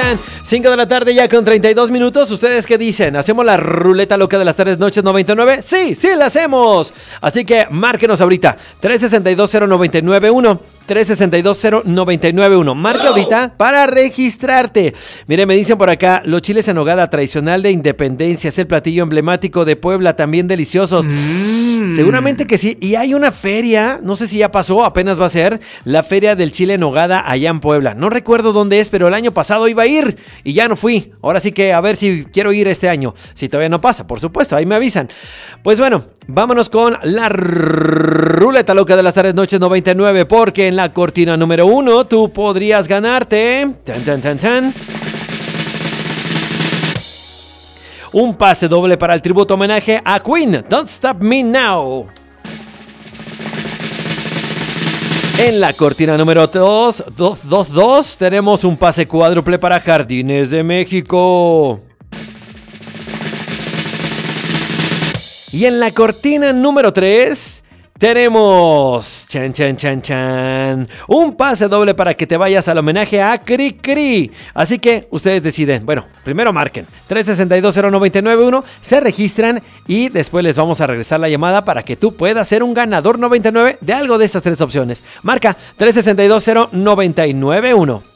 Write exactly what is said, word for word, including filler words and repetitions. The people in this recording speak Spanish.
chan. cinco de la tarde ya con treinta y dos minutos. ¿Ustedes qué dicen? ¿Hacemos la ruleta loca de las tardes noches noventa y nueve? Sí, sí la hacemos. Así que márquenos ahorita. tres sesenta y dos cero noventa y nueve uno. tres sesenta y dos cero noventa y nueve uno. Marca ahorita para registrarte. Mire, me dicen por acá, los chiles en nogada tradicional de Independencia, es el platillo emblemático de Puebla, también deliciosos. Mm. Seguramente que sí. Y hay una feria, no sé si ya pasó, apenas va a ser, la feria del chile en nogada allá en Puebla. No recuerdo dónde es, pero el año pasado iba a ir y ya no fui. Ahora sí que a ver si quiero ir este año. Si todavía no pasa, por supuesto, ahí me avisan. Pues bueno, vámonos con la ruleta loca de las tardes noches noventa y nueve, porque en la cortina número uno tú podrías ganarte tan, tan, tan, tan, un pase doble para el tributo homenaje a Queen, Don't Stop Me Now. En la cortina número dos, dos, dos, dos tenemos un pase cuádruple para Jardines de México. Y en la cortina número tres tenemos, chan, chan, chan, chan, un pase doble para que te vayas al homenaje a Cri Cri. Así que ustedes deciden. Bueno, primero marquen tres sesenta y dos cero noventa y nueve uno, se registran y después les vamos a regresar la llamada para que tú puedas ser un ganador noventa y nueve de algo de estas tres opciones. Marca tres sesenta y dos cero noventa y nueve uno.